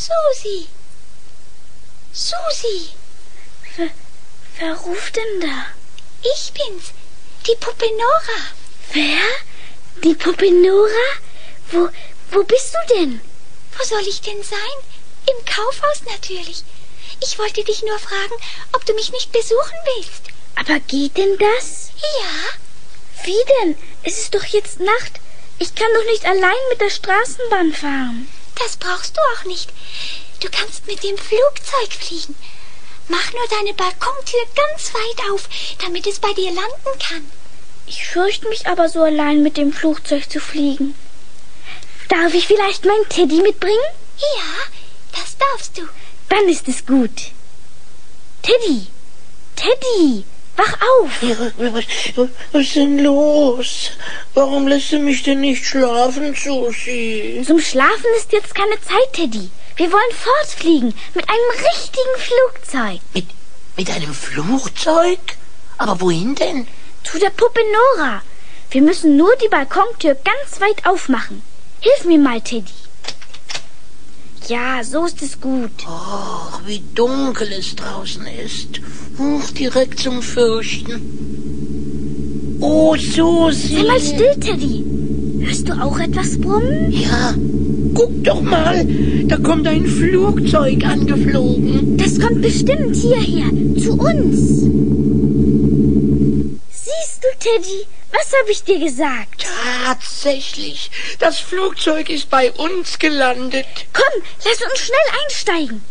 Susi! Susi! Wer ruft denn da? Ich bin's, die Puppe Nora. Wer? Die Puppe Nora? Wo bist du denn? Wo soll ich denn sein? Im Kaufhaus natürlich. Ich wollte dich nur fragen, ob du mich nicht besuchen willst. Aber geht denn das? Ja. Wie denn? Es ist doch jetzt Nacht. Ich kann doch nicht allein mit der Straßenbahn fahren. Das brauchst du auch nicht. Du kannst mit dem Flugzeug fliegen. Mach nur deine Balkontür ganz weit auf, damit es bei dir landen kann. Ich fürchte mich aber so allein mit dem Flugzeug zu fliegen. Darf ich vielleicht meinen Teddy mitbringen? Ja, das darfst du. Dann ist es gut. Teddy! Teddy! Wach auf! Was ist denn los? Warum lässt du mich denn nicht schlafen, Susi? Zum Schlafen ist jetzt keine Zeit, Teddy. Wir wollen fortfliegen mit einem richtigen Flugzeug. Mit einem Flugzeug? Aber wohin denn? Zu der Puppe Nora. Wir müssen nur die Balkontür ganz weit aufmachen. Hilf mir mal, Teddy. Ja, so ist es gut. Ach, wie dunkel es draußen ist. Direkt zum Fürchten. Oh, Susi. Sei mal still, Teddy. Hörst du auch etwas brummen? Ja, guck doch mal. Da kommt ein Flugzeug angeflogen. Das kommt bestimmt hierher, zu uns. Siehst du, Teddy? Was habe ich dir gesagt? Tatsächlich. Das Flugzeug ist bei uns gelandet. Komm, lass uns schnell einsteigen.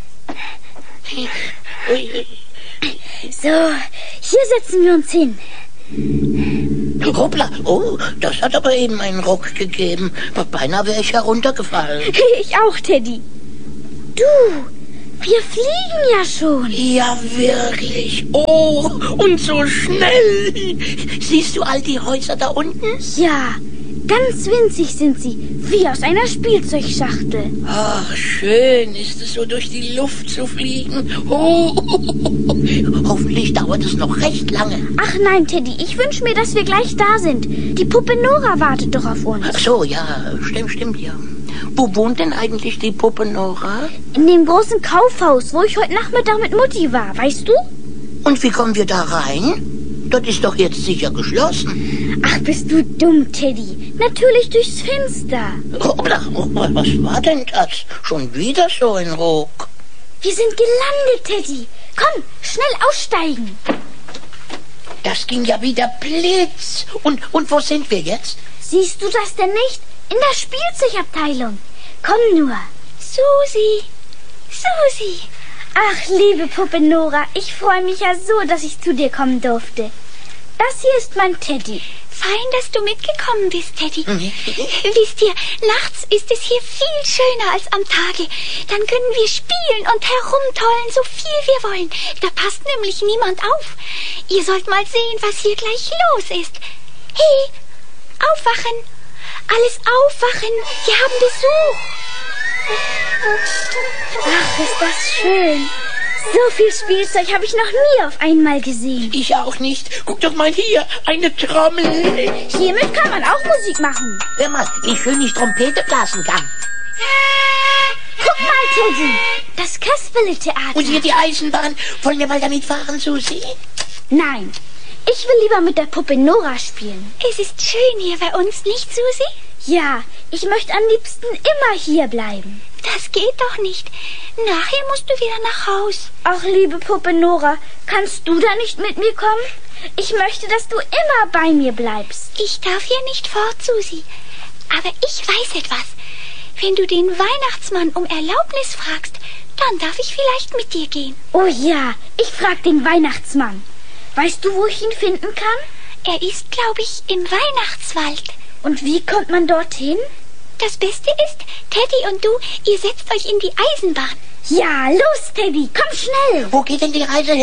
So, hier setzen wir uns hin. Hoppla, oh, das hat aber eben einen Ruck gegeben. Beinahe wäre ich heruntergefallen. Ich auch, Teddy. Du, wir fliegen ja schon. Ja, wirklich. Oh, und so schnell. Siehst du all die Häuser da unten? Ja, ganz winzig sind sie, wie aus einer Spielzeugschachtel. Ach, schön ist es so durch die Luft zu fliegen. Oh, hoffentlich dauert es noch recht lange. Ach nein, Teddy, ich wünsche mir, dass wir gleich da sind. Die Puppe Nora wartet doch auf uns. Ach so, ja, stimmt, ja. Wo wohnt denn eigentlich die Puppe Nora? In dem großen Kaufhaus, wo ich heute Nachmittag mit Mutti war, weißt du? Und wie kommen wir da rein? Das ist doch jetzt sicher geschlossen. Ach, bist du dumm, Teddy. Natürlich durchs Fenster. Hoppla, was war denn das? Schon wieder so ein Ruck. Wir sind gelandet, Teddy. Komm, schnell aussteigen. Das ging ja wie der Blitz. Und wo sind wir jetzt? Siehst du das denn nicht? In der Spielzeugabteilung. Komm nur. Susi! Susi! Ach, liebe Puppe Nora, ich freue mich ja so, dass ich zu dir kommen durfte. Das hier ist mein Teddy. Fein, dass du mitgekommen bist, Teddy. Wisst ihr, nachts ist es hier viel schöner als am Tage. Dann können wir spielen und herumtollen, so viel wir wollen. Da passt nämlich niemand auf. Ihr sollt mal sehen, was hier gleich los ist. Hey, aufwachen! Alles aufwachen! Wir haben Besuch! Ach, ist das schön. So viel Spielzeug habe ich noch nie auf einmal gesehen. Ich auch nicht. Guck doch mal hier, eine Trommel. Hiermit kann man auch Musik machen. Hör mal, wie schön ich Trompete blasen kann. Guck mal, Teddy, das Kasperle-Theater. Und hier die Eisenbahn. Wollen wir mal damit fahren, Susi? Nein, ich will lieber mit der Puppe Nora spielen. Es ist schön hier bei uns, nicht, Susi? Ja, ich möchte am liebsten immer hier bleiben. Das geht doch nicht. Nachher musst du wieder nach Haus. Ach, liebe Puppe Nora, kannst du da nicht mit mir kommen? Ich möchte, dass du immer bei mir bleibst. Ich darf hier nicht fort, Susi. Aber ich weiß etwas. Wenn du den Weihnachtsmann um Erlaubnis fragst, dann darf ich vielleicht mit dir gehen. Oh ja, ich frag den Weihnachtsmann. Weißt du, wo ich ihn finden kann? Er ist, glaube ich, im Weihnachtswald. Und wie kommt man dorthin? Das Beste ist, Teddy und du, ihr setzt euch in die Eisenbahn. Ja, los, Teddy, komm schnell. Wo geht denn die Reise hin?